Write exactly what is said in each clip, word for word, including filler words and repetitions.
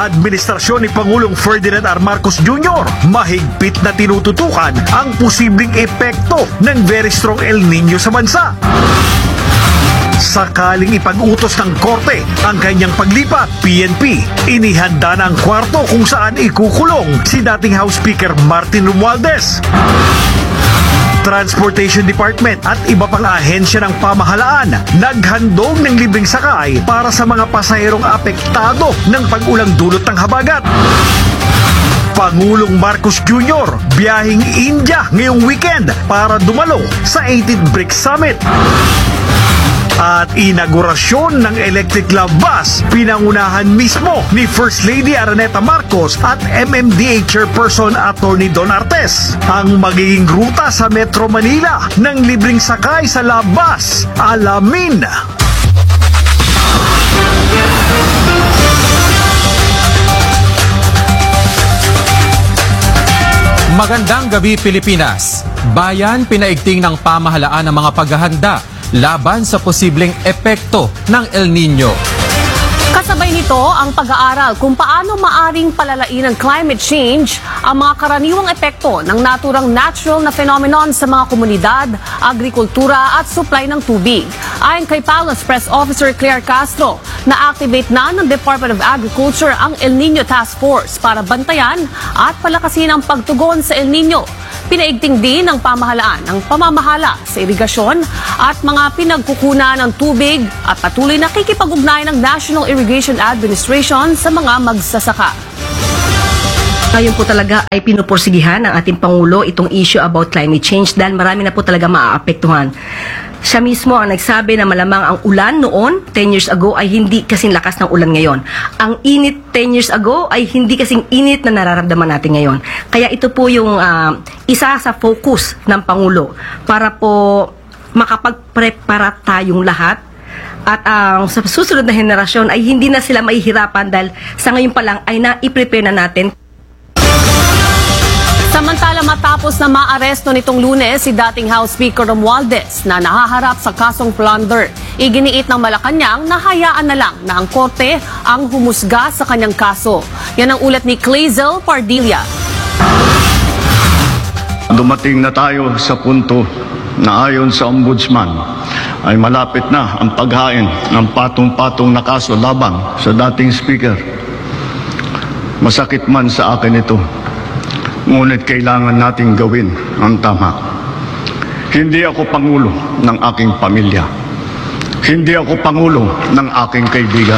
Administrasyon ni Pangulong Ferdinand R. Marcos Junior mahigpit na tinututukan ang posibleng epekto ng very strong El Nino sa bansa. Sakaling ipag-utos ng korte ang kanyang paglipat, P N P, inihanda na ang kwarto kung saan ikukulong si dating House Speaker Martin Romualdez. Transportation Department at iba pang ahensya ng pamahalaan naghandog ng libreng sakay para sa mga pasaherong apektado ng pag-ulang dulot ng habagat. Pangulong Marcos Junior biyaheng India ngayong weekend para dumalo sa eighteenth BRICS Summit. At inaugurasyon ng electric love bus, pinangunahan mismo ni First Lady Araneta Marcos at M M D A Chairperson Attorney Don Artes. Ang magiging ruta sa Metro Manila ng libreng sakay sa love bus. Alamin! Magandang gabi, Pilipinas. Bayan pinaigting ng pamahalaan ang mga paghahanda laban sa posibleng epekto ng El Nino. Kasabay nito ang pag-aaral kung paano maaring palalain ng climate change ang mga karaniwang epekto ng naturang natural na phenomenon sa mga komunidad, agrikultura at supply ng tubig. Ayon kay Palace Press Officer Claire Castro, na-activate na ng Department of Agriculture ang El Nino Task Force para bantayan at palakasin ang pagtugon sa El Nino. Pinaigting din ng pamahalaan ang pamamahala sa irigasyon at mga pinagkukunan ng tubig at patuloy na kikipag-ugnayan ng National Irrigation Administration sa mga magsasaka. Ngayon po talaga ay pinupursigihan ng ating Pangulo itong issue about climate change dahil marami na po talaga maaapektuhan. Siya mismo ang nagsabi na malamang ang ulan noon, ten years ago, ay hindi kasing lakas ng ulan ngayon. Ang init ten years ago ay hindi kasing init na nararamdaman natin ngayon. Kaya ito po yung uh, isa sa focus ng Pangulo para po makapagprepara tayong lahat at ang uh, sa susunod na henerasyon ay hindi na sila mahihirapan dahil sa ngayon pa lang ay na-i-prepare na natin. Samantala matapos na maaresto nitong Lunes si dating House Speaker Romualdez na nahaharap sa kasong plunder, iginiit ng Malacanang na hayaan na lang na ang korte ang humusga sa kanyang kaso. Yan ang ulat ni Clazel Pardilla. Dumating na tayo sa punto na ayon sa Ombudsman ay malapit na ang paghain ng patong-patong na kaso laban sa dating Speaker. Masakit man sa akin ito, ngunit kailangan nating gawin ang tama. Hindi ako pangulo ng aking pamilya. Hindi ako pangulo ng aking kaibigan.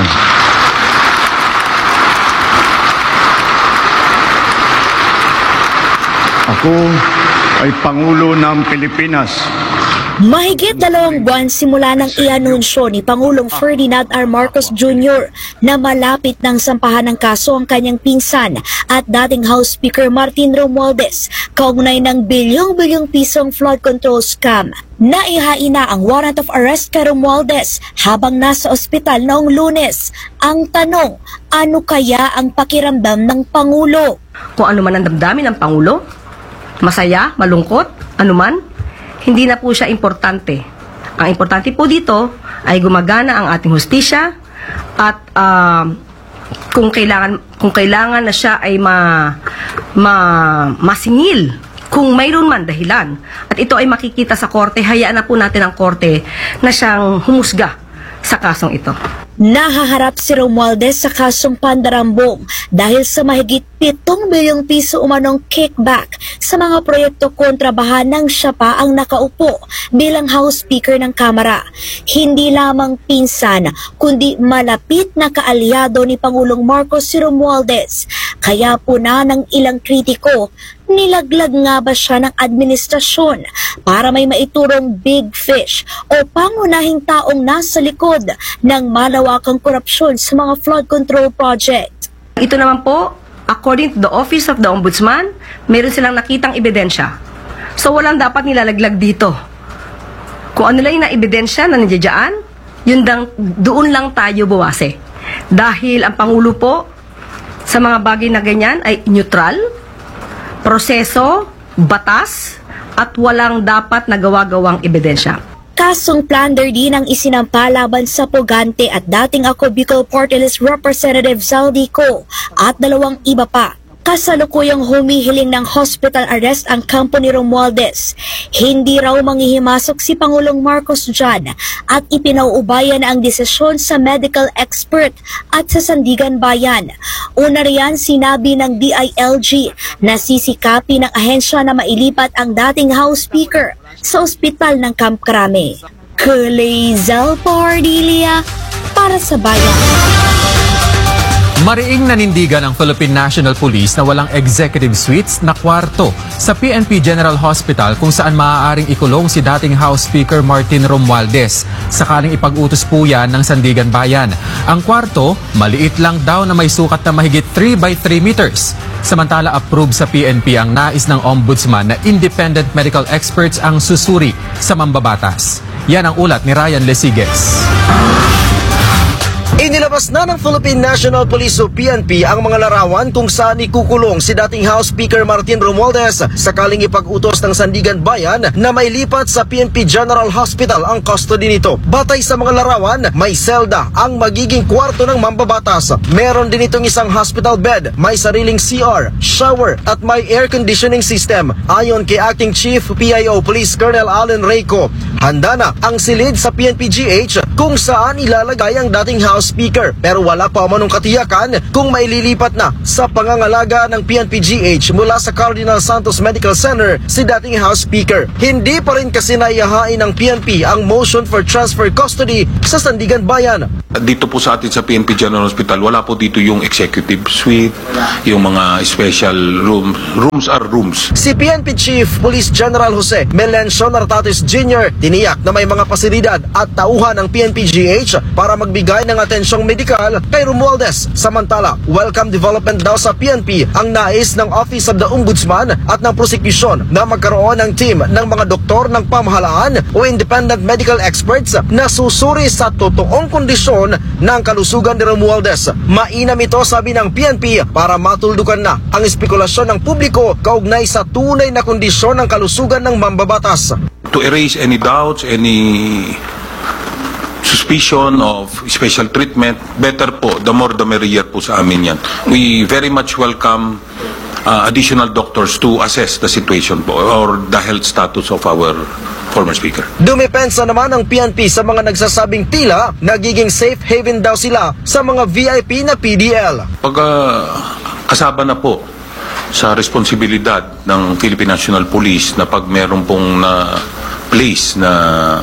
Ako ay pangulo ng Pilipinas. Mahigit dalawang buwan simula nang i-anunsyo ni Pangulong Ferdinand R. Marcos Junior na malapit ng sampahan ng kaso ang kanyang pinsan at dating House Speaker Martin Romualdez kaugnay ng bilyong-bilyong pisong flood control scam. Naihain na ang warrant of arrest kay Romualdez habang nasa ospital noong Lunes. Ang tanong, ano kaya ang pakiramdam ng Pangulo? Kung ano man ang damdamin ng Pangulo, masaya, malungkot, anuman, hindi na po siya importante. Ang importante po dito ay gumagana ang ating hustisya at uh, kung kailangan kung kailangan na siya ay ma, ma masingil kung mayroon man dahilan at ito ay makikita sa korte, hayaan na po natin ang korte na siyang humusga sa kasong ito. Nahaharap si Romualdez sa kasong pandarambong dahil sa mahigit pitong bilyong piso umanong kickback sa mga proyekto kontrabahan nang siya pa ang nakaupo bilang House Speaker ng Kamara. Hindi lamang pinsan, kundi malapit na kaalyado ni Pangulong Marcos si Romualdez. Kaya po na ng ilang kritiko, nilaglag nga ba siya ng administrasyon para may maiturong big fish o pangunahing taong nasa likod ng malawakang korupsyon sa mga flood control project? Ito naman po, according to the Office of the Ombudsman, meron silang nakitang ebidensya. So walang dapat nilalaglag dito. Kung ano lang yung ebidensya na nandiyan, yun dang, doon lang tayo buwase. Dahil ang Pangulo po, sa mga bagay na ganyan ay neutral, proseso, batas, at walang dapat nagawa-gawang ebidensya. Kasong plunder din ang isinampa laban sa pugante at dating ako Bicol Party List Representative Zaldico at dalawang iba pa. Kasalukuyang humihiling ng hospital arrest ang kampo ni Romualdez. Hindi raw manghihimasok si Pangulong Marcos dyan at ipinauubayan ang desisyon sa medical expert at sa Sandigan Bayan. Una riyan sinabi ng D I L G na sisikapi ng ahensya na mailipat ang dating House Speaker sa ospital ng Camp Crame. Kulizal Pardilia para sa Bayan. Mariing nanindigan ng Philippine National Police na walang executive suites na kwarto sa P N P General Hospital kung saan maaaring ikulong si dating House Speaker Martin Romualdez. Sakaling ipag-utos po yan ng Sandigan Bayan. Ang kwarto, maliit lang daw na may sukat na mahigit three by three meters. Samantala approved sa P N P ang nais ng Ombudsman na independent medical experts ang susuri sa mambabatas. Yan ang ulat ni Ryan Lesiges. Inilabas na ng Philippine National Police o P N P ang mga larawan kung saan ikukulong si dating House Speaker Martin Romualdez sakaling ipag-utos ng Sandigan Bayan na mailipat sa P N P General Hospital ang custody nito. Batay sa mga larawan, may selda ang magiging kwarto ng mambabatas. Meron din itong isang hospital bed, may sariling C R, shower at may air conditioning system. Ayon kay Acting Chief P I O Police Colonel Allen Reyco, handa na ang silid sa P N P G H kung saan ilalagay ang dating House Speaker pero wala pa manong katiyakan kung maililipat na sa pangangalaga ng P N P G H mula sa Cardinal Santos Medical Center si dating House Speaker. Hindi pa rin kasi naihahain ng P N P ang motion for transfer custody sa Sandigan Bayan. Dito po sa atin sa P N P General Hospital, wala po dito yung executive suite, yung mga special rooms. Rooms are rooms. Si P N P Chief Police General Jose Melencio Nartates Junior tiniyak na may mga pasilidad at tauhan ng P N P G H para magbigay ng atensyong medikal kay Romualdez. Samantala, welcome development daw sa P N P ang nais ng Office of the Ombudsman at ng prosecution na magkaroon ng team ng mga doktor ng pamahalaan o independent medical experts na susuri sa totoong kondisyon ng kalusugan ni Romualdez. Mainam ito, sabi ng P N P, para matuldukan na ang espekulasyon ng publiko kaugnay sa tunay na kondisyon ng kalusugan ng mambabatas. To erase any doubts, any suspicion of special treatment, better po, the more the merrier po sa amin yan. We very much welcome uh, additional doctors to assess the situation po or the health status of our former speaker. Dumipensa naman ang P N P sa mga nagsasabing tila nagiging safe haven daw sila sa mga V I P na P D L. Pag uh, kasaba na po sa responsibilidad ng Philippine National Police na pag meron pong na place na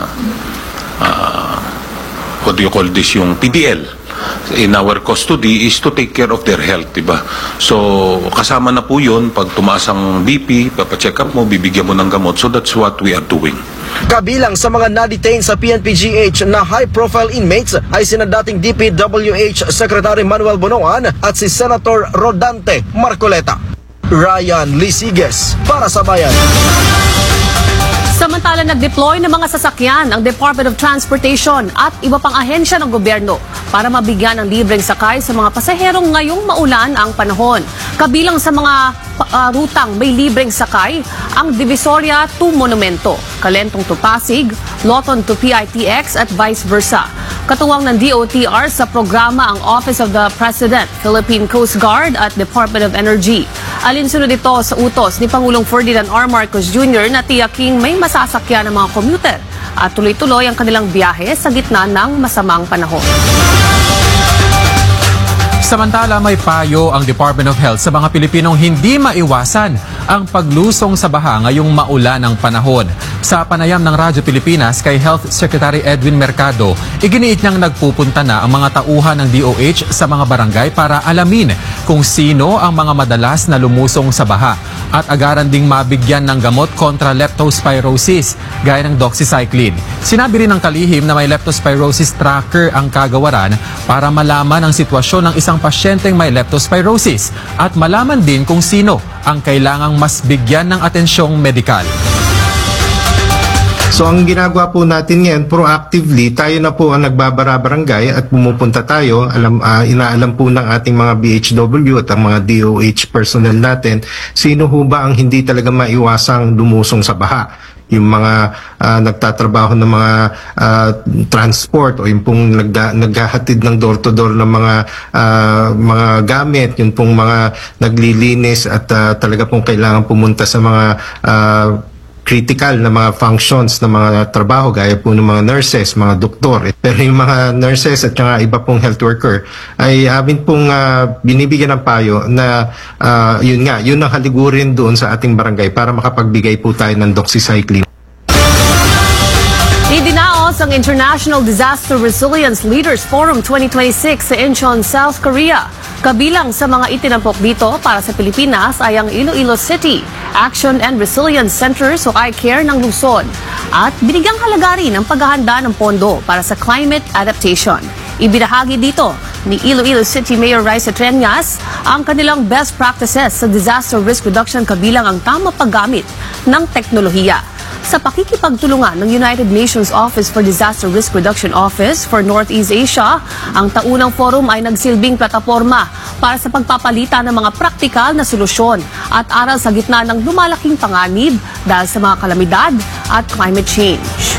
uh, what do you call this, yung P D L in our custody is to take care of their health, diba? So, kasama na po yun, pag tumaas ang B P, papacheck up mo, bibigyan mo ng gamot. So, that's what we are doing. Kabilang sa mga na-detain sa P N P G H na high-profile inmates ay sina dating D P W H Secretary Manuel Bonoan at si Senator Rodante Marcoleta. Ryan Lesiges para sa Bayan. Samantala, nag-deploy ng mga sasakyan ang Department of Transportation at iba pang ahensya ng gobyerno para mabigyan ng libreng sakay sa mga pasaherong ngayong maulan ang panahon. Kabilang sa mga uh, rutang may libreng sakay ang Divisoria to Monumento, Calentong to Pasig, Loton to P I T X at vice versa. Katuwang ng D O T R sa programa ang Office of the President, Philippine Coast Guard at Department of Energy. Alinsunod ito sa utos ni Pangulong Ferdinand R. Marcos Junior na tiyaking may masasakyan ng mga commuter at tuloy-tuloy ang kanilang biyahe sa gitna ng masamang panahon. Samantala, may payo ang Department of Health sa mga Pilipinong hindi maiwasan ang paglusong sa baha ngayong maulan ng panahon. Sa panayam ng Radyo Pilipinas kay Health Secretary Edwin Mercado, iginiit niyang nagpupunta na ang mga tauhan ng D O H sa mga barangay para alamin kung sino ang mga madalas na lumusong sa baha at agaran ding mabigyan ng gamot kontra leptospirosis gaya ng doxycycline. Sinabi rin ng kalihim na may leptospirosis tracker ang kagawaran para malaman ang sitwasyon ng isang pasyenteng may leptospirosis at malaman din kung sino ang kailangang mas bigyan ng atensyong medikal. So ang ginagawa po natin ngayon, proactively, tayo na po ang nagbabara-barangay at pumupunta tayo. Alam, uh, inaalam po ng ating mga B H W at ang mga D O H personnel natin, sino ho ba ang hindi talaga maiwasang lumusong sa baha. yung mga uh, nagtatrabaho ng mga uh, transport o yung pong nagda, naghahatid ng door-to-door ng mga uh, mga gamit, yung pong mga naglilinis at uh, talaga pong kailangan pumunta sa mga uh, critical na mga functions na mga trabaho gaya po ng mga nurses, mga doktor. Pero yung mga nurses at saka iba pong health worker ay amin pong uh, binibigyan ng payo na uh, yun nga, yun ang haligurin doon sa ating barangay para makapagbigay po tayo ng doxycycline. Idinaos ang International Disaster Resilience Leaders Forum twenty twenty-six sa Incheon, South Korea. Kabilang sa mga itinampok dito para sa Pilipinas ay ang Iloilo City Action and Resilience Center o I C A R E ng Luzon at binigyang halaga rin ang paghahanda ng pondo para sa climate adaptation. Ibinahagi dito ni Iloilo City Mayor Raisa Treñas ang kanilang best practices sa disaster risk reduction kabilang ang tamang paggamit ng teknolohiya. Sa pakikipagtulungan ng United Nations Office for Disaster Risk Reduction Office for Northeast Asia, ang taunang forum ay nagsilbing plataforma para sa pagpapalitan ng mga praktikal na solusyon at aral sa gitna ng lumalaking panganib dahil sa mga kalamidad at climate change.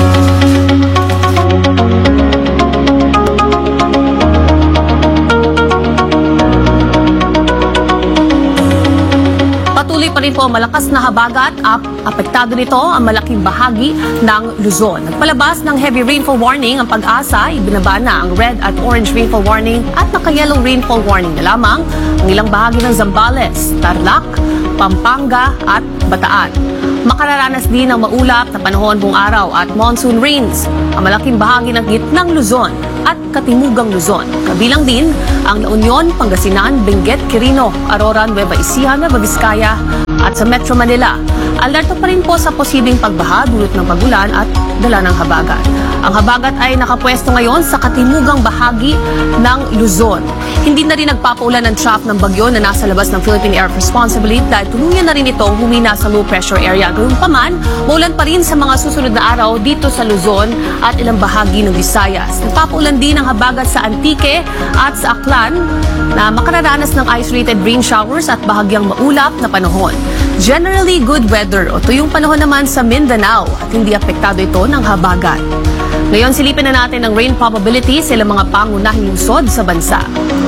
Patuloy pa rin po malakas na habagat at apektado nito ang malaking bahagi ng Luzon. Nagpalabas ng heavy rainfall warning ang Pag-asa, ibinaba na ang red at orange rainfall warning at naka-yellow rainfall warning na lamang ang ilang bahagi ng Zambales, Tarlac, Pampanga at Bataan. Makararanas din ng maulap na panahon buong araw at monsoon rains ang malaking bahagi ng gitnang Luzon at katimugang Luzon. Kabilang din ang La Union, Pangasinan, Benguet, Quirino, Aurora, Nueva Ecija, Nueva Vizcaya at sa Metro Manila. Alerto pa rin po sa posibleng pagbaha dulot ng pagulan at dala ng habagat. Ang habagat ay nakapwesto ngayon sa katimugang bahagi ng Luzon. Hindi na rin nagpapaulan ng trough ng bagyo na nasa labas ng Philippine Air Responsibility dahil tuluyan na rin itong humina sa low pressure area. Gayunpaman, maulan pa rin sa mga susunod na araw dito sa Luzon at ilang bahagi ng Visayas. Nagpapaulan din ang habagat sa Antique at sa Aklan na makararanas ng isolated rain showers at bahagyang maulap na panahon. Generally good weather o tuyong panahon naman sa Mindanao at hindi apektado ito ng habagat. Ngayon silipin na natin ang rain probability sa ilang mga pangunahing lungsod sa bansa.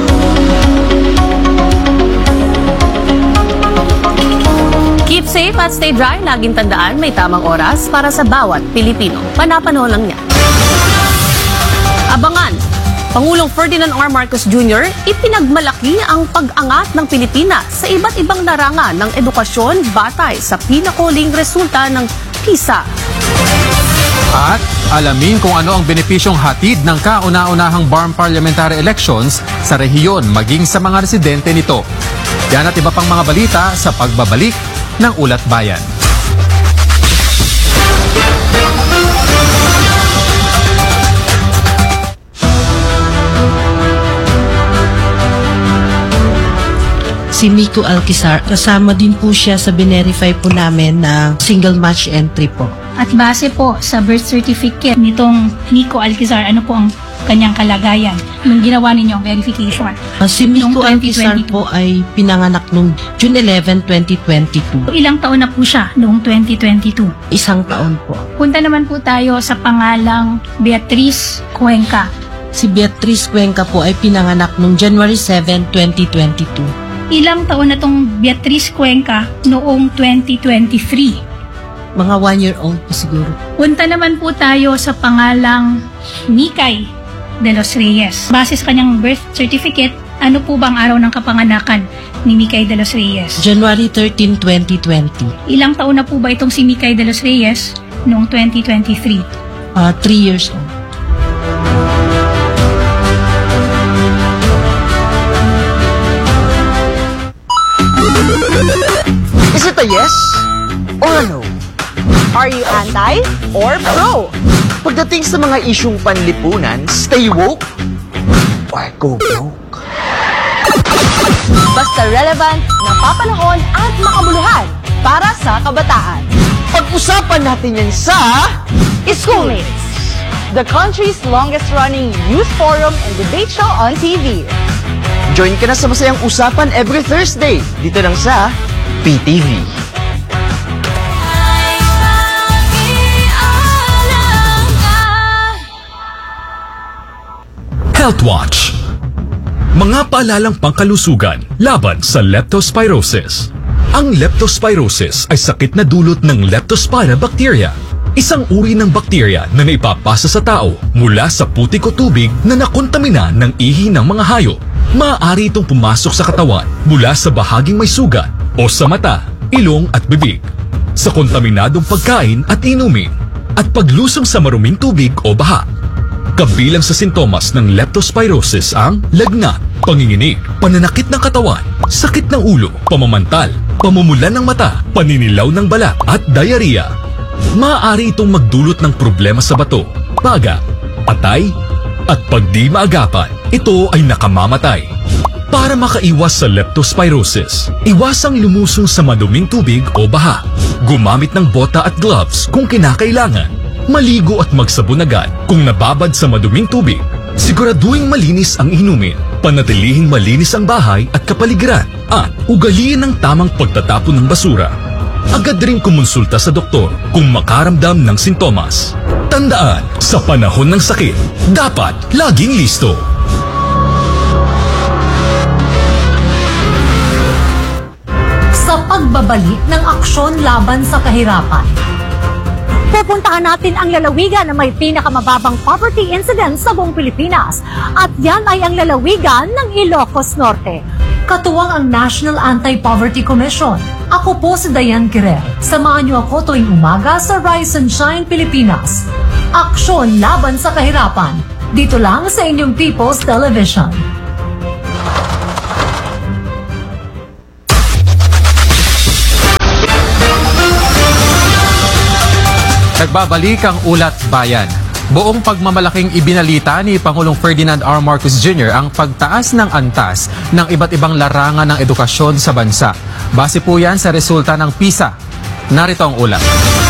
Keep safe at stay dry. Laging tandaan may tamang oras para sa bawat Pilipino. Panapanahon lang yan. Abangan, Pangulong Ferdinand R. Marcos Junior ipinagmalaki ang pag-angat ng Pilipinas sa iba't ibang larangan ng edukasyon batay sa pinakuling resulta ng PISA. At alamin kung ano ang benepisyong hatid ng kauna-unahang B A R M parliamentary elections sa rehiyon maging sa mga residente nito. Yan at iba pang mga balita sa pagbabalik ng Ulat Bayan. Si Miko Alquizar, kasama din po siya sa binerify po namin na single match entry po. At base po sa birth certificate nitong Miko Alquizar, ano po ang kanyang kalagayan nung ginawa ninyong verification? Uh, si Miko Alquizar po ay pinanganak noong June eleventh, twenty twenty-two. Ilang taon na po siya noong twenty twenty-two? Isang taon po. Punta naman po tayo sa pangalang Beatriz Cuenca. Si Beatriz Cuenca po ay pinanganak noong January seventh, twenty twenty-two. Ilang taon na tong Beatriz Cuenca noong twenty twenty-three? Mga one year old po siguro. Punta naman po tayo sa pangalang Mikay de los Reyes. Base sa kanyang birth certificate, ano po bang araw ng kapanganakan ni Mikay de los Reyes? January thirteenth, twenty twenty. Ilang taon na po ba itong si Mikay de los Reyes noong twenty twenty-three? Uh, three years old. Is it a yes or a no? Are you anti or pro? Pagdating sa mga isyung panlipunan, stay woke or go broke? Basta relevant, napapanahon at makabuluhan para sa kabataan. Pag-usapan natin yan sa Schoolmates, the country's longest-running youth forum and debate show on T V. Join ka na sa masayang usapan every Thursday dito lang sa P T V. Health Watch. Mga paalalang pangkalusugan laban sa leptospirosis. Ang leptospirosis ay sakit na dulot ng Leptospira bacteria, isang uri ng bakterya na naipapasa sa tao mula sa putik o tubig na nakontamina ng ihi ng mga hayop. Maaari itong pumasok sa katawan mula sa bahaging may sugat o sa mata, ilong at bibig, sa kontaminadong pagkain at inumin, at paglusong sa maruming tubig o baha. Kabilang sa sintomas ng leptospirosis ang lagnat, panginginig, pananakit ng katawan, sakit ng ulo, pamamantal, pamumulan ng mata, paninilaw ng balat at diarrhea. Maaari itong magdulot ng problema sa bato, baga, atay, at pag di maagapan, ito ay nakamamatay. Para makaiwas sa leptospirosis, iwasang lumusong sa maduming tubig o baha. Gumamit ng bota at gloves kung kinakailangan. Maligo at magsabon agad kung nababad sa maduming tubig. Siguraduhing malinis ang inumin, panatilihing malinis ang bahay at kapaligiran, at ugaliin ang tamang pagtatapon ng basura. Agad rin kumonsulta sa doktor kung makaramdam ng sintomas. Tandaan, sa panahon ng sakit, dapat laging listo. Sa pagbabalik ng aksyon laban sa kahirapan, pupuntahan natin ang lalawigan na may pinakamababang poverty incidence sa buong Pilipinas. At yan ay ang lalawigan ng Ilocos Norte. Katuwang ang National Anti-Poverty Commission. Ako po si Diane Guerrero. Samahan niyo ako tuwing umaga sa Rise and Shine Pilipinas. Aksyon laban sa kahirapan. Dito lang sa inyong People's Television. Nagbabalik ang Ulat Bayan. Buong pagmamalaking ibinalita ni Pangulong Ferdinand R. Marcos Junior ang pagtaas ng antas ng iba't ibang larangan ng edukasyon sa bansa. Base po yan sa resulta ng PISA. Narito ang ulat.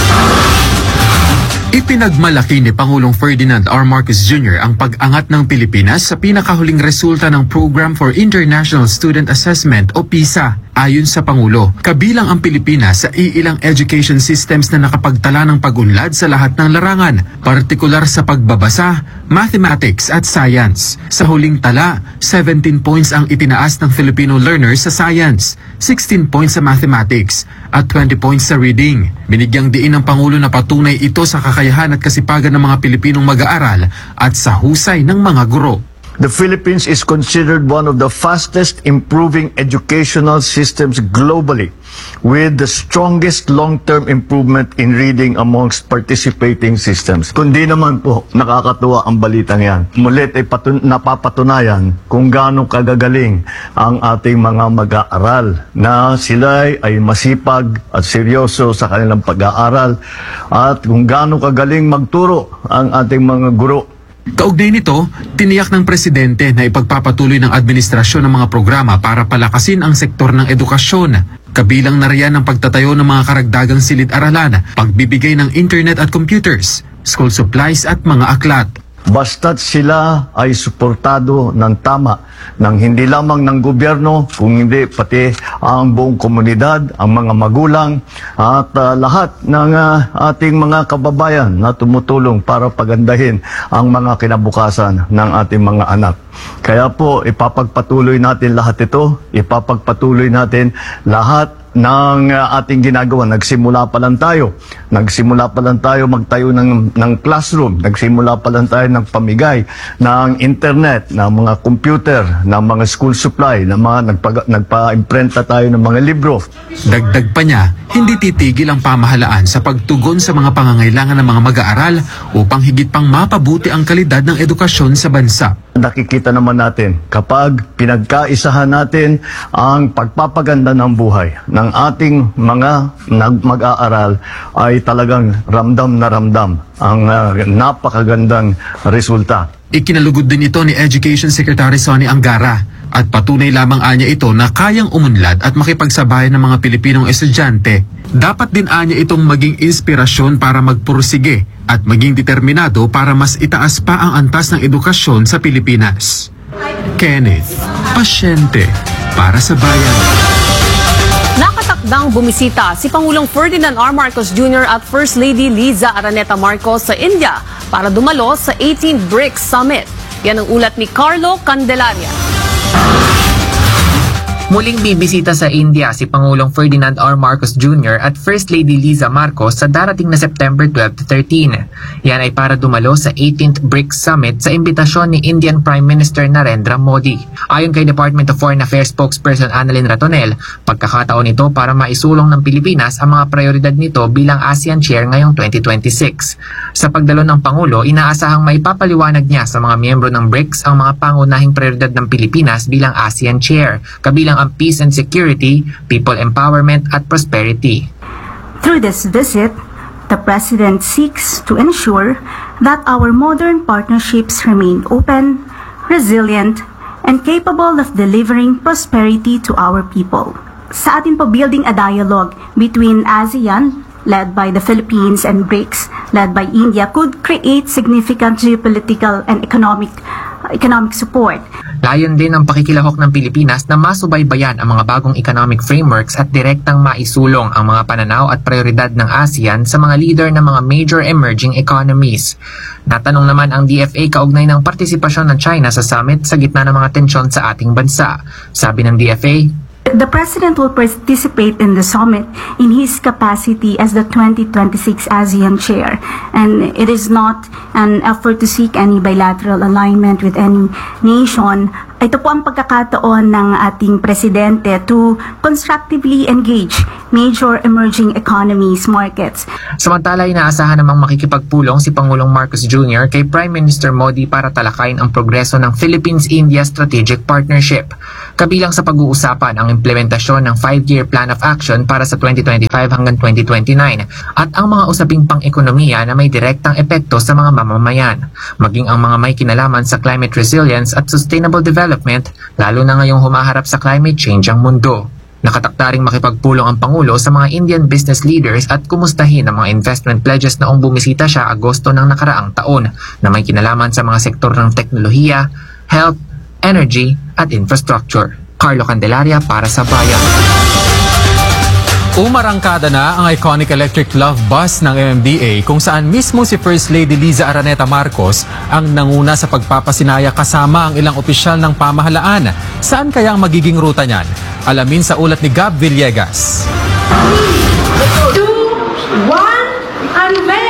Ipinagmalaki ni Pangulong Ferdinand R. Marcos Junior ang pag-angat ng Pilipinas sa pinakahuling resulta ng Program for International Student Assessment o PISA. Ayon sa Pangulo, kabilang ang Pilipinas sa iilang education systems na nakapagtala ng pag-unlad sa lahat ng larangan, partikular sa pagbabasa, mathematics at science. Sa huling tala, seventeen points ang itinaas ng Filipino learners sa science, sixteen points sa mathematics, at twenty points sa reading. Binigyang diin ng Pangulo na patunay ito sa kakayahan at kasipagan ng mga Pilipinong mag-aaral at sa husay ng mga guro. The Philippines is considered one of the fastest improving educational systems globally, with the strongest long-term improvement in reading amongst participating systems. Kundi naman po, nakakatuwa ang balitang yan. Mulit ay patun- napapatunayan kung gaano kagagaling ang ating mga mag-aaral, na sila ay masipag at seryoso sa kanilang pag-aaral, at kung gaano kagaling magturo ang ating mga guro. Kaugnay nito, tiniyak ng Presidente na ipagpapatuloy ng administrasyon ng mga programa para palakasin ang sektor ng edukasyon. Kabilang na riyan ang pagtatayo ng mga karagdagang silid-aralan, pagbibigay ng internet at computers, school supplies at mga aklat. Basta't sila ay suportado ng tama ng hindi lamang ng gobyerno, kung hindi pati ang buong komunidad, ang mga magulang at uh, lahat ng uh, ating mga kababayan na tumutulong para pagandahin ang mga kinabukasan ng ating mga anak. Kaya po ipapagpatuloy natin lahat ito, ipapagpatuloy natin lahat ng uh, ating ginagawa. Nagsimula pa lang tayo. Nagsimula pa lang tayo magtayo ng, ng classroom. Nagsimula pa lang tayo ng pamigay ng internet, ng mga computer, ng mga school supply, ng mga nagpa, nagpa-imprenta tayo ng mga libro. Dagdag pa niya, hindi titigil ang pamahalaan sa pagtugon sa mga pangangailangan ng mga mag-aaral upang higit pang mapabuti ang kalidad ng edukasyon sa bansa. Nakikita naman natin kapag pinagkaisahan natin ang pagpapaganda ng buhay ng ating mga mag-aaral, ay talagang ramdam na ramdam ang uh, napakagandang resulta. Ikinalugod din ito ni Education Secretary Sonny Angara at patunay lamang anya ito na kayang umunlad at makipagsabayan ng mga Pilipinong estudyante. Dapat din anya itong maging inspirasyon para magpursige at maging determinado para mas itaas pa ang antas ng edukasyon sa Pilipinas. Kenneth, pasyente para sa bayan. Nakatakdang bumisita si Pangulong Ferdinand R. Marcos Junior at First Lady Liza Araneta Marcos sa India para dumalo sa eighteenth BRICS Summit. Yan ang ulat ni Carlo Candelaria. Muling bibisita sa India si Pangulong Ferdinand R. Marcos Junior at First Lady Liza Marcos sa darating na September twelve to thirteen. Yan ay para dumalo sa eighteenth BRICS Summit sa imbitasyon ni Indian Prime Minister Narendra Modi. Ayon kay Department of Foreign Affairs spokesperson Annalyn Ratonel, pagkakataon ito para maisulong ng Pilipinas ang mga prioridad nito bilang ASEAN Chair ngayong twenty twenty-six. Sa pagdalo ng Pangulo, inaasahang maipapaliwanag niya sa mga miyembro ng BRICS ang mga pangunahing prioridad ng Pilipinas bilang ASEAN Chair, kabilang ang peace and security, people empowerment at prosperity. Through this visit, the President seeks to ensure that our modern partnerships remain open, resilient, and capable of delivering prosperity to our people. Sa atin po, building a dialogue between ASEAN, led by the Philippines, and BRICS, led by India, could create significant geopolitical and economic economic support. Layon din ang pakikilahok ng Pilipinas na masubaybayan ang mga bagong economic frameworks at direktang maisulong ang mga pananaw at prioridad ng ASEAN sa mga leader ng mga major emerging economies. Natanong naman ang D F A kaugnay ng partisipasyon ng China sa summit sa gitna ng mga tensyon sa ating bansa. Sabi ng D F A, the President will participate in the summit in his capacity as the twenty twenty-six ASEAN Chair, and it is not an effort to seek any bilateral alignment with any nation. Ito po ang pagkakataon ng ating Presidente to constructively engage major emerging economies markets. Samantala, inaasahan namang makikipagpulong si Pangulong Marcos Junior kay Prime Minister Modi para talakayin ang progreso ng Philippines-India Strategic Partnership. Kabilang sa pag-uusapan ang implementasyon ng five-year Plan of Action para sa twenty twenty-five hanggang twenty twenty-nine at ang mga usaping pang-ekonomiya na may direktang epekto sa mga mamamayan, maging ang mga may kinalaman sa climate resilience at sustainable development, lalo na ngayong humaharap sa climate change ang mundo. Nakatakdaring makipagpulong ang Pangulo sa mga Indian business leaders at kumustahin ang mga investment pledges noong bumisita siya Agosto ng nakaraang taon na may kinalaman sa mga sektor ng teknolohiya, health, energy at infrastructure. Carlo Candelaria para sa Bayan. Umarangkada na ang iconic electric love bus ng M M D A kung saan mismo si First Lady Liza Araneta Marcos ang nanguna sa pagpapasinaya kasama ang ilang opisyal ng pamahalaan. Saan kaya ang magiging ruta niyan? Alamin sa ulat ni Gab Villegas. two, one, unveil!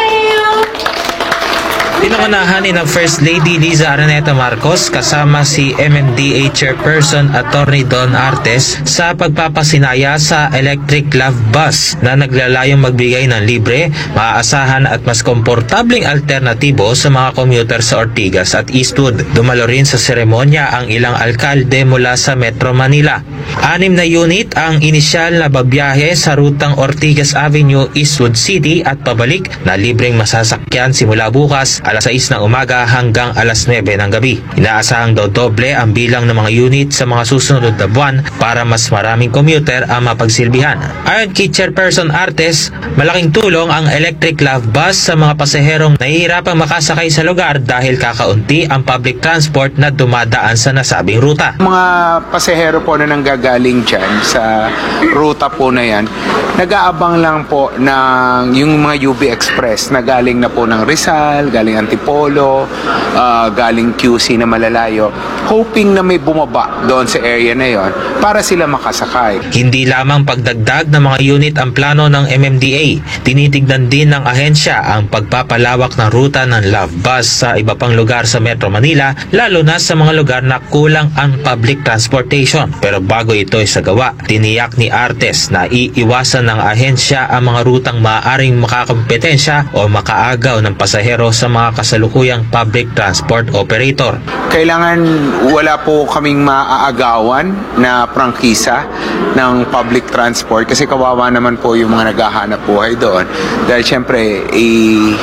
Pinangunahan ni ng First Lady Liza Araneta Marcos kasama si M M D A Chairperson Attorney Don Artes sa pagpapasinaya sa electric love bus na naglalayong magbigay ng libre, maaasahan at mas komportabling alternatibo sa mga commuter sa Ortigas at Eastwood. Dumalo rin sa seremonya ang ilang alkalde mula sa Metro Manila. Anim na unit ang inisyal na babiyahe sa rutang Ortigas Avenue, Eastwood City at pabalik na libreng masasakyan simula bukas alas sais ng umaga hanggang alas nuwebe ng gabi. Inaasahang daw doble ang bilang ng mga unit sa mga susunod na buwan para mas maraming commuter ang mapagsilbihan. Ayon kay Chairperson Artes, malaking tulong ang electric love bus sa mga pasaherong nahihirapang makasakay sa lugar dahil kakaunti ang public transport na dumadaan sa nasabing ruta. Mga pasahero po na nanggagaling dyan sa ruta po na yan, nag-aabang lang po ng yung mga U B Express na galing na po ng Rizal, galing Antipolo, uh, galing Q C na malalayo, hoping na may bumaba doon sa area na yon para sila makasakay. Hindi lamang pagdagdag ng mga unit ang plano ng M M D A, tinitignan din ng ahensya ang pagpapalawak ng ruta ng love bus sa iba pang lugar sa Metro Manila, lalo na sa mga lugar na kulang ang public transportation. Pero bago ito isagawa, tiniyak ni Artes na iiwasan ng ahensya ang mga rutang maaaring makakompetensya o makaagaw ng pasahero sa mga kasalukuyang public transport operator. Kailangan wala po kaming maaagawan na prangkisa ng public transport kasi kawawa naman po yung mga naghahanap buhay doon. Dahil syempre, i-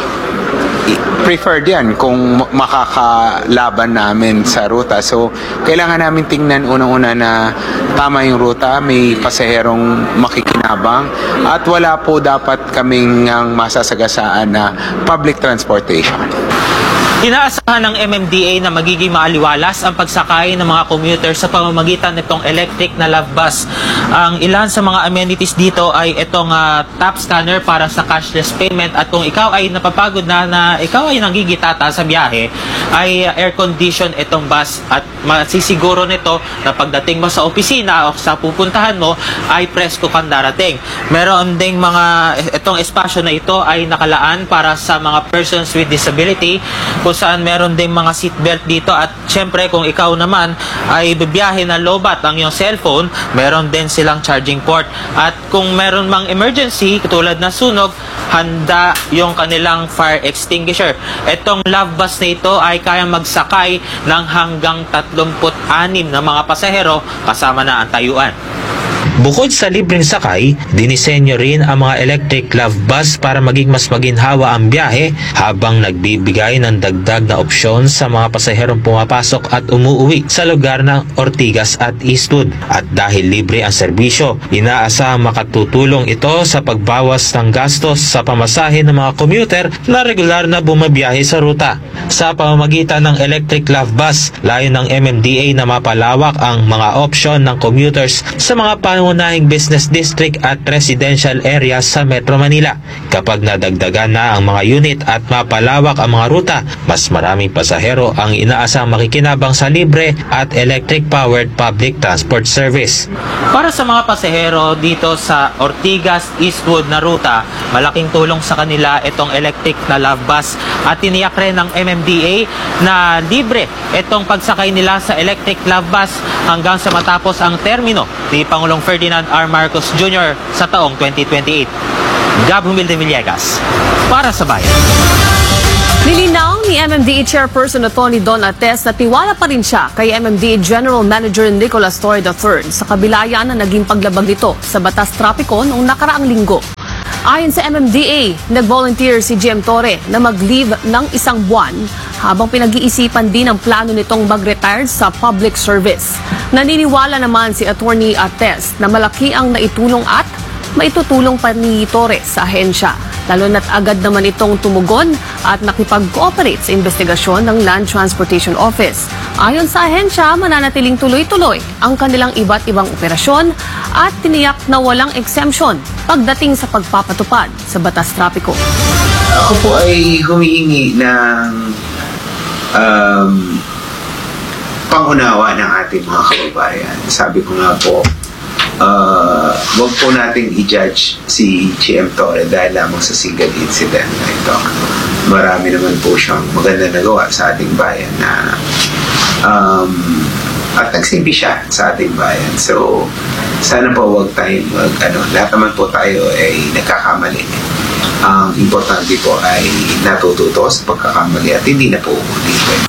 i- preferred yan kung makakalaban namin sa ruta. So, kailangan namin tingnan unang-una na tama yung ruta, may pasaherong makikinabang, at wala po dapat kaming ang masasagasaan na public transportation. Inaasahan ng M M D A na magiging maaliwalas ang pagsakay ng mga commuter sa pamamagitan nitong electric na love bus. Ang ilan sa mga amenities dito ay itong uh, tap scanner para sa cashless payment, at kung ikaw ay napapagod na na ikaw ay nanggigitata sa biyahe, ay uh, air condition itong bus, at masisiguro nito na pagdating mo sa opisina o sa pupuntahan mo ay presko kang darating. Meron ding mga itong espasyo na ito ay nakalaan para sa mga persons with disability, kung saan meron ding mga seatbelt dito, at syempre kung ikaw naman ay bibiyahe na lobat ang iyong cellphone, meron din silang charging port. At kung meron mang emergency katulad na sunog, handa yung kanilang fire extinguisher. Itong love bus na ito ay kayang magsakay ng hanggang tatlumpu't anim na mga pasahero kasama na ang tayuan. Bukod sa libreng sakay, dinisenyo rin ang mga electric love bus para maging mas maginhawa ang biyahe, habang nagbibigay ng dagdag na opsyon sa mga pasaherong pumapasok at umuuwi sa lugar ng Ortigas at Eastwood. At dahil libre ang serbisyo, inaasahang makatutulong ito sa pagbawas ng gastos sa pamasahe ng mga commuter na regular na bumabiyahe sa ruta. Sa pamamagitan ng electric love bus, layo ng M M D A na mapalawak ang mga opsyon ng commuters sa mga pangunahing business district at residential areas sa Metro Manila. Kapag nadagdagan na ang mga unit at mapalawak ang mga ruta, mas maraming pasahero ang inaasang makikinabang sa libre at electric-powered public transport service. Para sa mga pasahero dito sa Ortigas, Eastwood na ruta, malaking tulong sa kanila itong electric na love bus, at tiniyak rin ng M M D A na libre itong pagsakay nila sa electric love bus hanggang sa matapos ang termino ni Pangulong Ferdinand R. Marcos Junior sa taong twenty twenty-eight. Gab Humilde Villegas, para sa Bayan. Nilinaw ni M M D A Chairperson Atty. Don Artes na tiwala pa rin siya kay M M D A General Manager Nicolas Torre the third sa kabila yan na naging paglabag nito sa batas trapiko noong nakaraang linggo. Ayon sa M M D A, nag-volunteer si G M Torre na mag-leave ng isang buwan habang pinag-iisipan din ang plano nitong mag-retire sa public service. Naniniwala naman si Atty. Artes na malaki ang naitulong at maitutulong pa ni Torre sa ahensya, lalo na't agad naman itong tumugon at nakipag-cooperate sa investigasyon ng Land Transportation Office. Ayon sa ahensya, mananatiling tuloy-tuloy ang kanilang iba't ibang operasyon at tiniyak na walang exemption pagdating sa pagpapatupad sa batas trapiko. Ako po ay humihingi ng um, pangunawa ng ating mga kababayan. Sabi ko nga po, uh, wag po natin i-judge si G M Torre dahil lamang sa single incident na ito. Marami naman po siyang maganda nagawa sa ating bayan na um, at nagsimbi siya sa ating bayan. So, sana po wag tayo wag, ano, lahat naman po tayo ay nagkakamali. Ang importante po ay natututo sa pagkakamali at hindi na po umulit.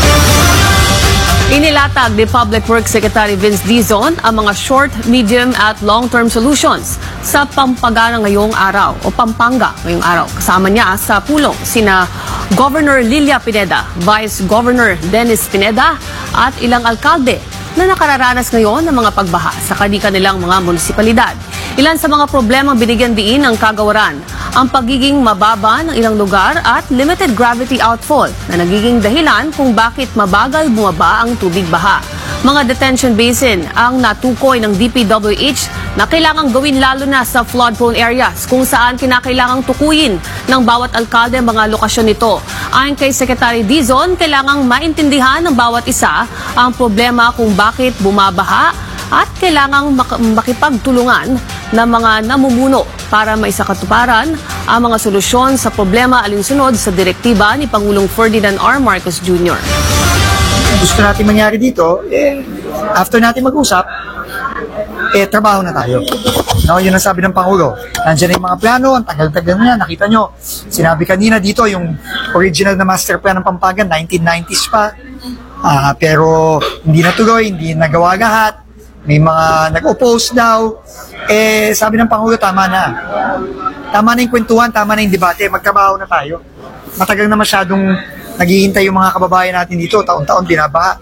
Inilatag ni Public Works Secretary Vince Dizon ang mga short, medium at long-term solutions sa Pampanga ngayong araw o Pampanga ngayong araw. Kasama niya sa pulong sina Governor Lilia Pineda, Vice Governor Dennis Pineda at ilang alkalde na nakararanas ngayon ng mga pagbaha sa kani-kanilang mga munisipalidad. Ilan sa mga problemang binigyan diin ng kagawaran, ang pagiging mababa ng ilang lugar at limited gravity outfall na nagiging dahilan kung bakit mabagal bumaba ang tubig baha. Mga detention basin ang natukoy ng D P W H na kailangang gawin lalo na sa flood-prone areas kung saan kinakailangang tukuyin ng bawat alkalde ang mga lokasyon nito. Ayon kay Secretary Dizon, kailangang maintindihan ng bawat isa ang problema kung bakit bumabaha at kailangang mak- makipagtulungan ng mga namumuno para maisakatuparan ang mga solusyon sa problema alinsunod sa direktiba ni Pangulong Ferdinand R. Marcos Junior Gusto natin mangyari dito, eh, after natin mag-usap, eh, trabaho na tayo. No, yun ang sabi ng Pangulo. Nandiyan na yung mga plano, ang tagal-tagal na, nakita nyo. Sinabi kanina dito, yung original na master plan ng Pampanga, nineteen nineties pa. Uh, pero hindi natuloy, hindi nagawa lahat. May mga nag-oppose daw. Eh, sabi ng Pangulo, tama na. Tama na yung kwentuhan, tama na yung debate, magtrabaho na tayo. Matagal na masyadong naghihintay yung mga kababayan natin dito, taon-taon binabaha.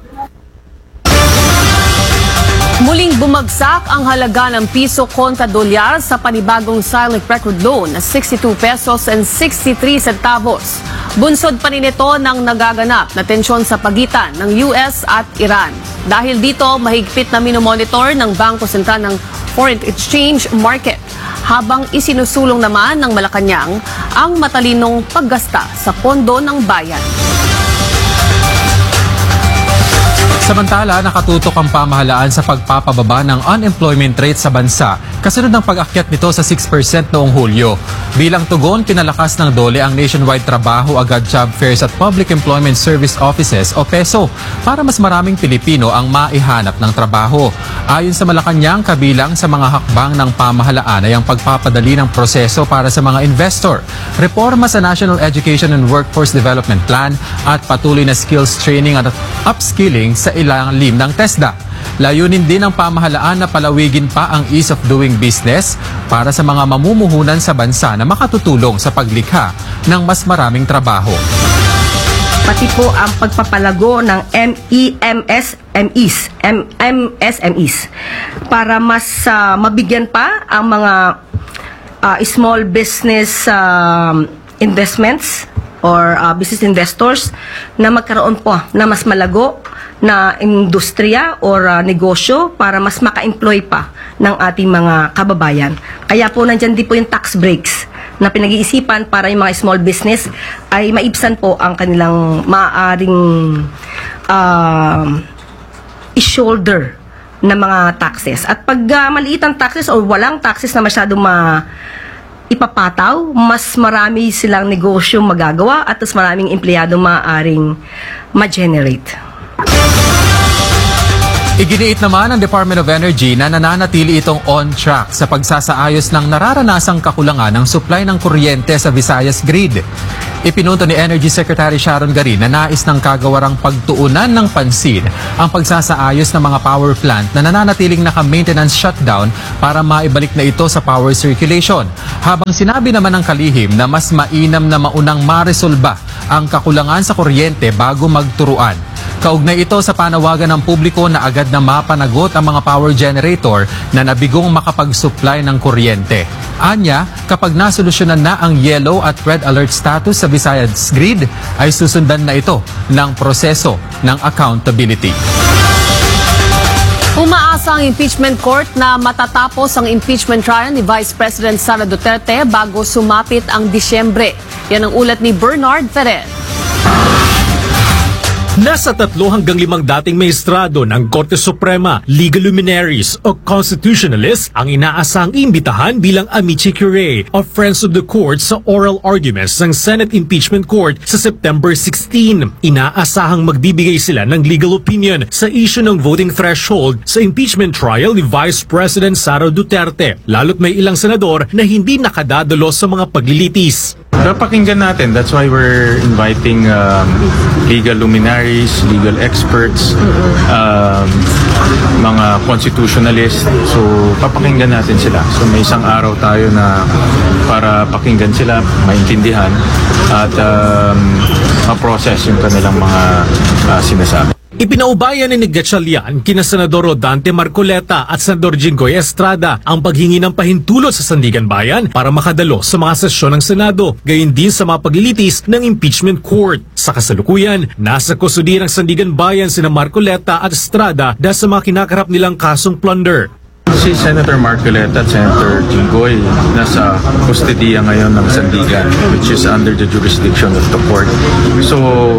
Muling bumagsak ang halaga ng piso kontra dolyar sa panibagong silent record loan na sixty-two pesos and sixty-three centavos. Bunsod pa rin ito ng nagaganap na tensyon sa pagitan ng U S at Iran. Dahil dito, mahigpit na minomonitor ng Bangko Sentral ng Foreign Exchange Market habang isinusulong naman ng Malacanang ang matalinong paggasta sa pondo ng bayan. Samantala, nakatutok ang pamahalaan sa pagpapababa ng unemployment rate sa bansa kasunod ng pag-akyat nito sa six percent noong Hulyo. Bilang tugon, pinalakas ng DOLE ang nationwide trabaho agad job fairs at Public Employment Service Offices o PESO para mas maraming Pilipino ang maihanap ng trabaho. Ayon sa Malacanang, kabilang sa mga hakbang ng pamahalaan ay ang pagpapadali ng proseso para sa mga investor, reforma sa National Education and Workforce Development Plan at patuloy na skills training at upskilling sa ilalim ng TESDA. Layunin din ng pamahalaan na palawigin pa ang ease of doing business para sa mga mamumuhunan sa bansa na makatutulong sa paglikha ng mas maraming trabaho. Pati po ang pagpapalago ng M E M S M Es, M S M Es para mas uh, mabigyan pa ang mga uh, small business uh, investments or uh, business investors na magkaroon po na mas malago na industriya or uh, negosyo para mas maka-employ pa ng ating mga kababayan. Kaya po nandyan din po yung tax breaks na pinag-iisipan para yung mga small business ay maibsan po ang kanilang maaaring uh, i-shoulder na mga taxes. At pag uh, maliit ang taxes o walang taxes na masyadong ma ipapataw, mas marami silang negosyo magagawa at mas maraming empleyado maaaring ma-generate. Iginiit naman ng Department of Energy na nananatili itong on track sa pagsasaayos ng nararanasang kakulangan ng supply ng kuryente sa Visayas Grid. Ipinunto ni Energy Secretary Sharon Garin na nais ng kagawarang pagtuunan ng pansin ang pagsasaayos ng mga power plant na nananatiling naka-maintenance shutdown para maibalik na ito sa power circulation. Habang sinabi naman ng kalihim na mas mainam na maunang maresolba ang kakulangan sa kuryente bago magturuan. Kaugnay ito sa panawagan ng publiko na agad na mapanagot ang mga power generator na nabigong makapag-supply ng kuryente. Anya, kapag nasolusyonan na ang yellow at red alert status sa Visayas Grid, ay susundan na ito ng proseso ng accountability. Umaasa ang impeachment court na matatapos ang impeachment trial ni Vice President Sara Duterte bago sumapit ang Disyembre. Yan ang ulat ni Bernard Ferrer. Nasa tatlo hanggang limang dating maestrado ng Korte Suprema, legal luminaries o constitutionalists ang inaasang imbitahan bilang amici curiae o friends of the court sa oral arguments ng Senate Impeachment Court sa September sixteen. Inaasahang magbibigay sila ng legal opinion sa issue ng voting threshold sa impeachment trial ni Vice President Sara Duterte, lalo't may ilang senador na hindi nakadadalo sa mga paglilitis. Napakinggan natin. That's why we're inviting um, legal luminaries, legal experts, um, mga constitutionalists. So, papakinggan natin sila. So, may isang araw tayo na para pakinggan sila, maintindihan, at um, ma-process yung kanilang mga uh, sinasabi. Ipinaubayan ni Gatchalian kina Senador Rodante Marcoleta at Senador Jinggoy Estrada ang paghingi ng pahintulot sa Sandigan Bayan para makadalo sa mga sesyon ng Senado, gayon din sa mga paglilitis ng impeachment court. Sa kasalukuyan, nasa kusudi ng Sandigan Bayan sina Marcoleta at Estrada dahil sa mga kinakarap nilang kasong plunder. Si Senator Marcoleta at Senator Jinggoy nasa kustodiya ngayon ng Sandigan, which is under the jurisdiction of the court. So,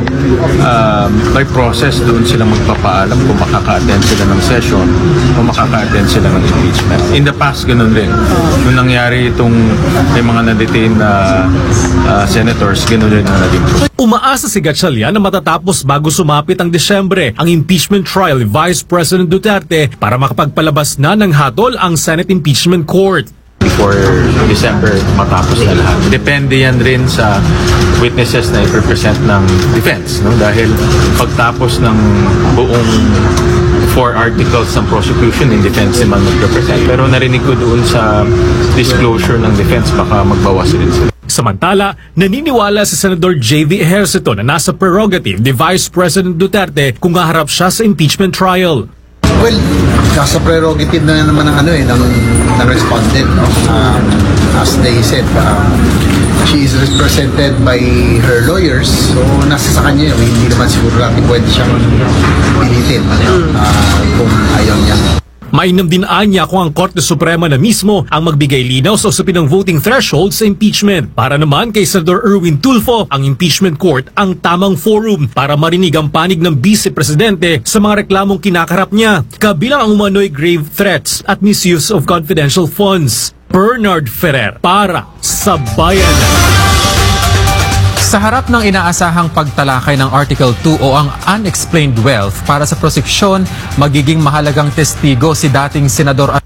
um, by process, doon sila magpapaalam kung makaka-attend sila ng session o makaka-attend sila ng impeachment. In the past, ganun rin. Nung nangyari itong may mga na-detain na uh, senators, ganun rin ang naging. Umaasa si Gatchalian na matatapos bago sumapit ang Disyembre ang impeachment trial ni Vice President Duterte para makapagpalabas na ng hatol ang Senate Impeachment Court. Before December, matapos na lahat. Depende yan rin sa witnesses na i-represent ng defense. No? Dahil pagtapos ng buong four articles ng prosecution, in defense naman mag-represent. Pero narinig ko doon sa disclosure ng defense, baka magbawas rin sila. Samantala, naniniwala si Senador J V Ejercito na nasa prerogative ni Vice President Duterte kung haharap siya sa impeachment trial. Well, nasa prerogative na naman ng ano eh, ng, ng respondent, no? Um, as they said, um, she is represented by her lawyers. So, nasa sa kanya yun. Hindi naman siguro natin pwede siyang pilitin uh, kung ayaw niya. Mainam din anya kung ang Korte Suprema na mismo ang magbigay linaw sa usapin ng voting threshold sa impeachment. Para naman kay Senator Erwin Tulfo, ang impeachment court ang tamang forum para marinig ang panig ng Vice Presidente sa mga reklamong kinakarap niya, kabilang ang umano'y grave threats at misuse of confidential funds. Bernard Ferrer para sa Bayan. Sa harap ng inaasahang pagtalakay ng Article two o ang unexplained wealth para sa proseksyon, magiging mahalagang testigo si dating Senador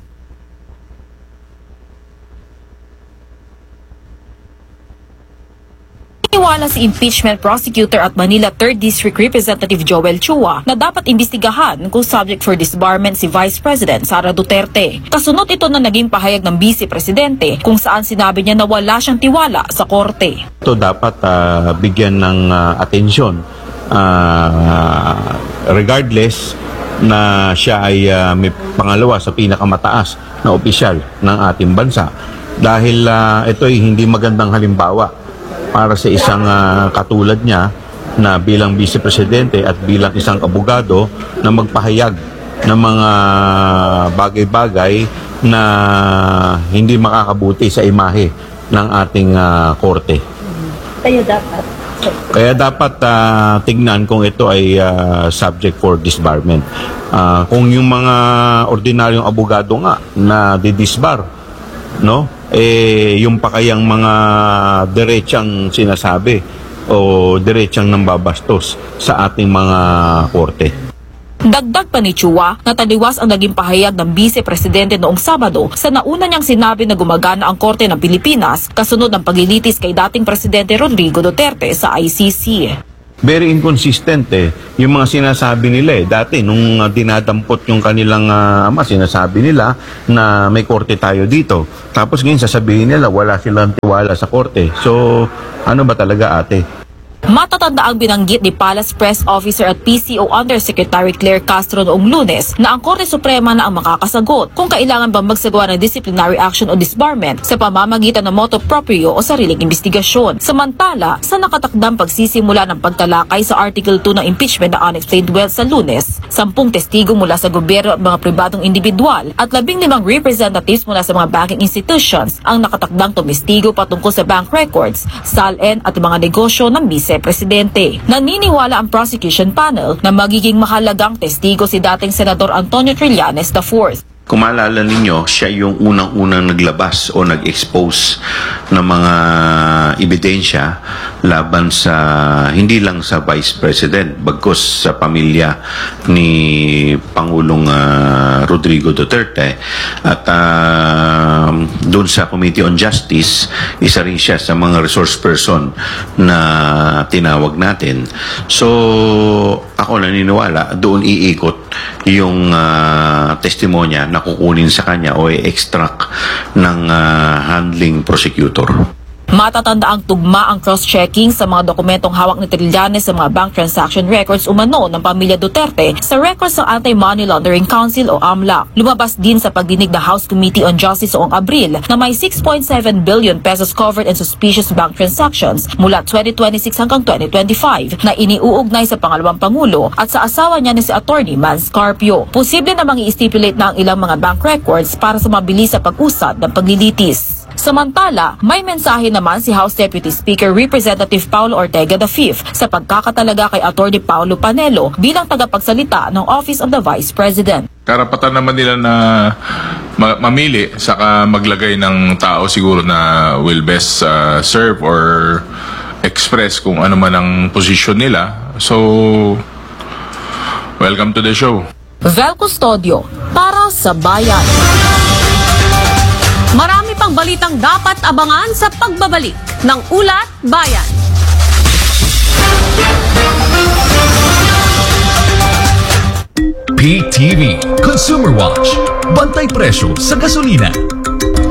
Iniwala si impeachment prosecutor at Manila third District Representative Joel Chua na dapat imbestigahan kung subject for disbarment si Vice President Sara Duterte. Kasunod ito na naging pahayag ng Vice Presidente kung saan sinabi niya na wala siyang tiwala sa korte. Ito dapat uh, bigyan ng uh, atensyon uh, regardless na siya ay uh, may pangalawa sa pinakamataas na opisyal ng ating bansa. Dahil uh, ito ay hindi magandang halimbawa para sa isang uh, katulad niya na bilang Vice Presidente at bilang isang abogado na magpahayag ng mga bagay-bagay na hindi makakabuti sa imahe ng ating uh, korte. Kaya dapat Kaya dapat uh, tignan kung ito ay uh, subject for disbarment. Uh, kung yung mga ordinaryong abogado nga na didisbar, no? Eh, yung pa kayang mga diretsang sinasabi o diretsang nambabastos sa ating mga korte. Dagdag pa ni Chua na taliwas ang naging pahayag ng Vice Presidente noong Sabado sa nauna niyang sinabi na gumagana ang Korte ng Pilipinas kasunod ng paglilitis kay dating Presidente Rodrigo Duterte sa I C C. Very inconsistent eh. Yung mga sinasabi nila eh. Dati nung uh, dinadampot yung kanilang uh, ama, sinasabi nila na may korte tayo dito. Tapos ngayon sasabihin nila wala silang tiwala sa korte. So ano ba talaga ate? Matatanda ang binanggit ni Palace Press Officer at P C O Undersecretary Claire Castro noong Lunes na ang Korte Suprema na ang makakasagot kung kailangan bang magsagawa ng disciplinary action o disbarment sa pamamagitan ng motu proprio o sariling investigasyon. Samantala, sa nakatakdang pagsisimula ng pagtalakay sa Article two ng impeachment na unexplained wealth sa Lunes, sampung testigo mula sa gobyerno at mga pribadong individual at labing limang representatives mula sa mga banking institutions ang nakatakdang tumestigo patungkol sa bank records, S A L N at mga negosyo ng Vice Presidente. Naniniwala ang prosecution panel na magiging mahalagang testigo si dating Senador Antonio Trillanes the fourth. Kung maalala ninyo, siya yung unang-unang naglabas o nag-expose ng mga ebidensya laban sa, hindi lang sa Vice President, bagkus sa pamilya ni Pangulong uh, Rodrigo Duterte. At uh, doon sa Committee on Justice, isa rin siya sa mga resource person na tinawag natin. So, ako naniniwala, doon iikot yung uh, testimonya na kukunin sa kanya o i-extract ng uh, handling prosecutor. Matatanda ang tugma ang cross-checking sa mga dokumentong hawak ni Trillanes sa mga bank transaction records umano ng pamilya Duterte sa records ng Anti-Money Laundering Council o A M L A C. Lumabas din sa pagdinig ng House Committee on Justice noong Abril na may six point seven billion pesos covered in suspicious bank transactions mula twenty twenty-six hanggang twenty twenty-five na iniuugnay sa pangalawang Pangulo at sa asawa niya ni si Attorney Mans Carpio. Posible namang i-stipulate na ang ilang mga bank records para sa mabilis sa pag-usad ng paglilitis. Samantala, may mensahe naman si House Deputy Speaker Representative Paulo Ortega the fifth sa pagkakatalaga kay Attorney Paulo Panelo bilang tagapagsalita ng Office of the Vice President. Karapatan naman nila na ma- mamili saka maglagay ng tao siguro na will best uh, serve or express kung ano man ang position nila. So, welcome to the show. Vel Custodio para sa Bayan. Marami pang balitang dapat abangan sa pagbabalik ng Ulat Bayan. P T V Consumer Watch. Bantay presyo sa gasolina.